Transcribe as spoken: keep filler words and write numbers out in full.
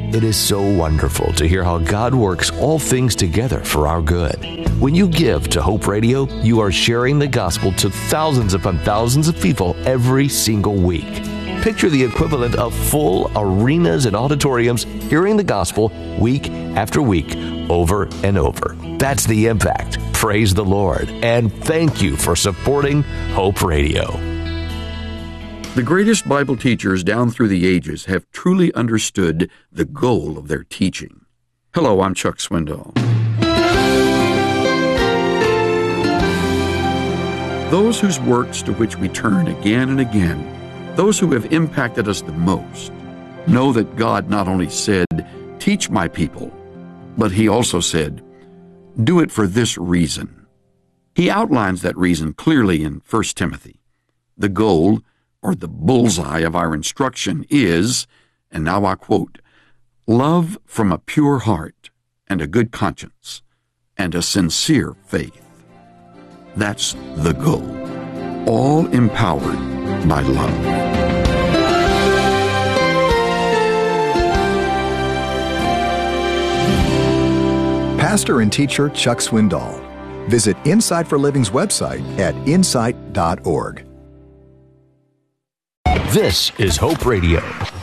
It is so wonderful to hear how God works all things together for our good. When you give to Hope Radio, you are sharing the gospel to thousands upon thousands of people every single week. Picture the equivalent of full arenas and auditoriums hearing the gospel week after week, over and over. That's the impact. Praise the Lord. And thank you for supporting Hope Radio. The greatest Bible teachers down through the ages have truly understood the goal of their teaching. Hello, I'm Chuck Swindoll. Those whose works to which we turn again and again, those who have impacted us the most, know that God not only said, "Teach my people," but He also said, "Do it for this reason." He outlines that reason clearly in First Timothy. The goal, or the bullseye of our instruction is, and now I quote, "Love from a pure heart and a good conscience and a sincere faith." That's the goal, all empowered by love. Pastor and teacher Chuck Swindoll. Visit Insight for Living's website at insight dot org. This is Hope Radio,